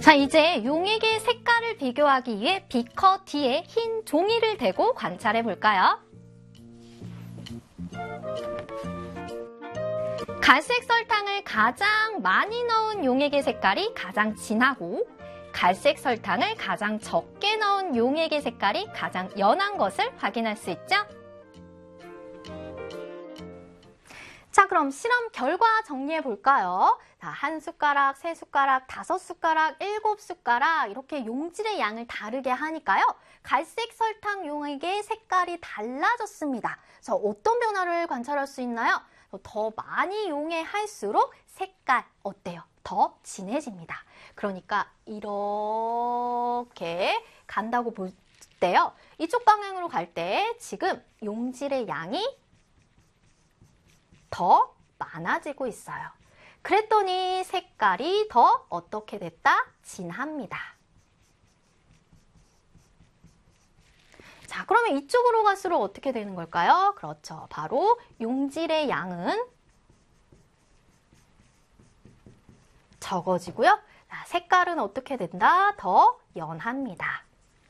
자, 이제 용액의 색깔을 비교하기 위해 비커 뒤에 흰 종이를 대고 관찰해 볼까요? 갈색 설탕을 가장 많이 넣은 용액의 색깔이 가장 진하고 갈색 설탕을 가장 적게 넣은 용액의 색깔이 가장 연한 것을 확인할 수 있죠? 자, 그럼 실험 결과 정리해 볼까요? 자, 1숟가락, 3숟가락, 5숟가락, 7숟가락 이렇게 용질의 양을 다르게 하니까요. 갈색 설탕 용액의 색깔이 달라졌습니다. 그래서 어떤 변화를 관찰할 수 있나요? 더 많이 용해할수록 색깔 어때요? 더 진해집니다. 그러니까 이렇게 간다고 볼 때요. 이쪽 방향으로 갈 때 지금 용질의 양이 더 많아지고 있어요. 그랬더니 색깔이 더 어떻게 됐다? 진합니다. 자, 그러면 이쪽으로 갈수록 어떻게 되는 걸까요? 그렇죠. 바로 용질의 양은 적어지고요. 자, 색깔은 어떻게 된다? 더 연합니다.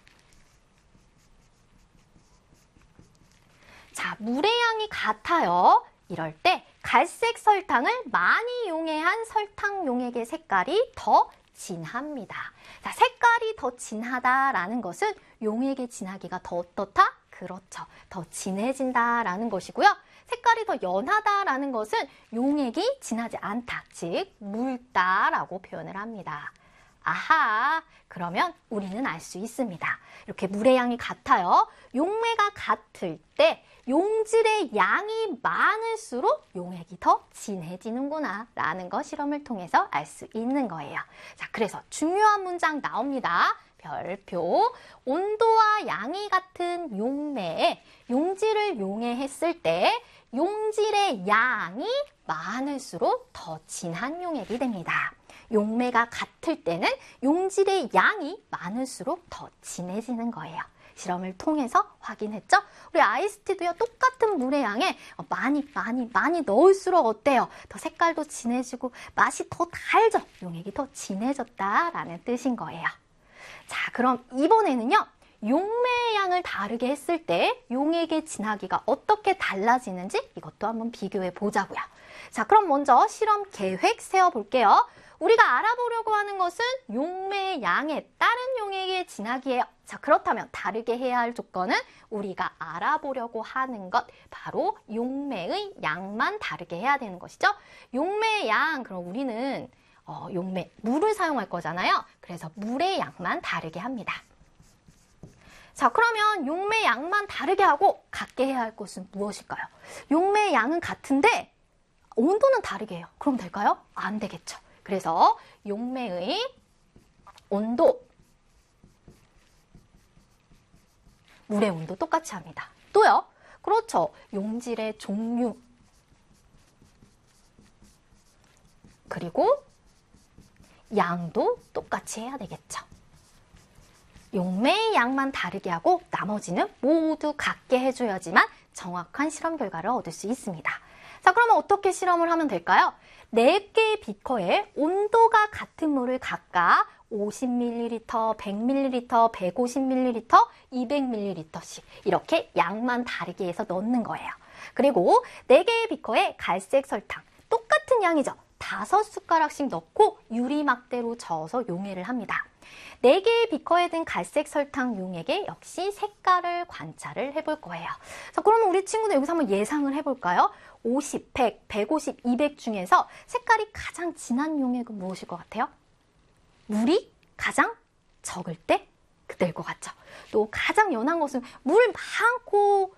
자, 물의 양이 같아요. 이럴 때 갈색 설탕을 많이 용해한 설탕 용액의 색깔이 더 진합니다. 자, 색깔이 더 진하다라는 것은 용액의 진하기가 더 어떻다? 그렇죠. 더 진해진다라는 것이고요. 색깔이 더 연하다라는 것은 용액이 진하지 않다, 즉 묽다라고 표현을 합니다. 아하, 그러면 우리는 알 수 있습니다. 이렇게 물의 양이 같아요. 용매가 같을 때 용질의 양이 많을수록 용액이 더 진해지는구나 라는 거 실험을 통해서 알 수 있는 거예요. 자, 그래서 중요한 문장 나옵니다. 별표, 온도와 양이 같은 용매에 용질을 용해했을 때 용질의 양이 많을수록 더 진한 용액이 됩니다. 용매가 같을 때는 용질의 양이 많을수록 더 진해지는 거예요. 실험을 통해서 확인했죠? 우리 아이스티도요, 똑같은 물의 양에 많이 넣을수록 어때요? 더 색깔도 진해지고 맛이 더 달죠? 용액이 더 진해졌다라는 뜻인 거예요. 자, 그럼 이번에는요, 용매의 양을 다르게 했을 때 용액의 진하기가 어떻게 달라지는지 이것도 한번 비교해 보자고요. 자, 그럼 먼저 실험 계획 세워볼게요. 우리가 알아보려고 하는 것은 용매의 양에 따른 용액의 진하기예요. 자, 그렇다면 다르게 해야 할 조건은 우리가 알아보려고 하는 것, 바로 용매의 양만 다르게 해야 되는 것이죠. 용매의 양, 그럼 우리는 용매, 물을 사용할 거잖아요. 그래서 물의 양만 다르게 합니다. 자, 그러면 용매의 양만 다르게 하고 같게 해야 할 것은 무엇일까요? 용매의 양은 같은데 온도는 다르게 해요. 그럼 될까요? 안 되겠죠. 그래서 용매의 온도, 물의 온도 똑같이 합니다. 또요, 그렇죠. 용질의 종류, 그리고 양도 똑같이 해야 되겠죠. 용매의 양만 다르게 하고 나머지는 모두 같게 해줘야지만 정확한 실험 결과를 얻을 수 있습니다. 자, 그러면 어떻게 실험을 하면 될까요? 4개의 비커에 온도가 같은 물을 각각 50ml, 100ml, 150ml, 200ml씩 이렇게 양만 다르게 해서 넣는 거예요. 그리고 4개의 비커에 갈색 설탕 똑같은 양이죠. 5숟가락씩 넣고 유리막대로 저어서 용해를 합니다. 4개의 비커에 든 갈색 설탕 용액에 역시 색깔을 관찰을 해볼 거예요. 자, 그러면 우리 친구들 여기서 한번 예상을 해볼까요? 50, 100, 150, 200 중에서 색깔이 가장 진한 용액은 무엇일 것 같아요? 물이 가장 적을 때 그때일 것 같죠. 또 가장 연한 것은 물 많고